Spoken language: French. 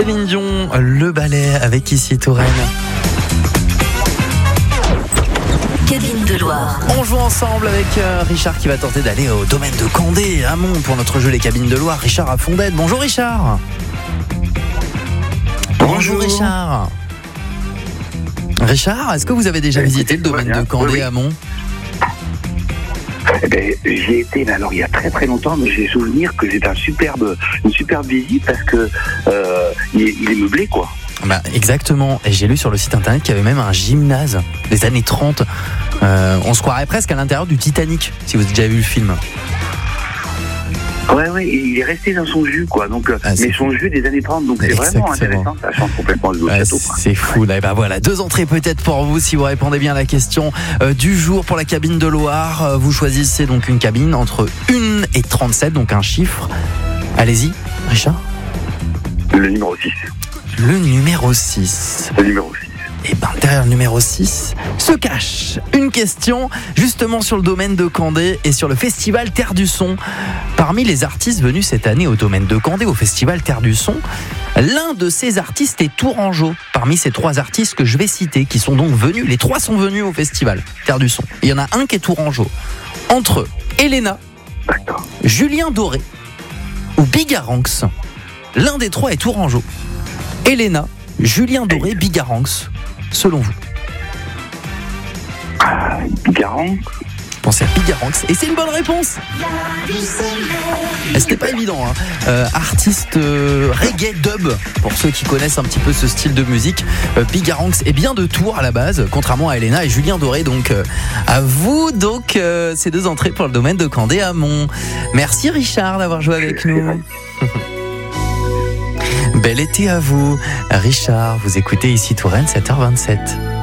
Céline Dion, le ballet avec ici Touraine. Cabine de Loire. On joue ensemble avec Richard qui va tenter d'aller au domaine de Candé, à Mont, pour notre jeu Les Cabines de Loire. Richard à Fondette. Bonjour Richard. Bonjour Richard. Richard, est-ce que vous avez déjà visité le domaine de Candé à Mont ? J'y ai été alors il y a très très longtemps, mais j'ai souvenir que c'était une superbe visite parce que il est meublé quoi. Bah, exactement, et j'ai lu sur le site internet qu'il y avait même un gymnase des années 30. On se croirait presque à l'intérieur du Titanic, si vous avez déjà vu le film. Ouais, il est resté dans son jus, quoi. Donc, mais son jus des années 30, donc c'est vraiment intéressant. Ça change complètement le château, quoi. C'est fou, là. Et ben voilà, 2 entrées peut-être pour vous si vous répondez bien à la question du jour pour la cabine de Loire. Vous choisissez donc une cabine entre 1 et 37, donc un chiffre. Allez-y, Richard. Le numéro 6. Le numéro 6. Le numéro 6. Et ben derrière le numéro 6 se cache une question justement sur le domaine de Candé et sur le festival Terre du Son. Parmi les artistes venus cette année au domaine de Candé, au festival Terre du Son, l'un de ces artistes est Tourangeau. Parmi ces 3 artistes que je vais citer, qui sont donc venus, les 3 sont venus au festival Terre du Son. Il y en a un qui est Tourangeau. Entre eux, Elena, Julien Doré ou Bigaranx, l'un des 3 est Tourangeau. Elena, Julien Doré, Bigaranx, selon vous? Bigaranx. Pensez à Bigaranx, et c'est une bonne réponse. C'était pas évident, hein. Artiste reggae dub, pour ceux qui connaissent un petit peu ce style de musique. Bigaranx est bien de Tours à la base, contrairement à Elena et Julien Doré. Donc à vous donc ces 2 entrées pour le domaine de Candé à Mont. Merci Richard d'avoir joué avec nous. Bel été à vous. Richard, vous écoutez ici Touraine, 7h27.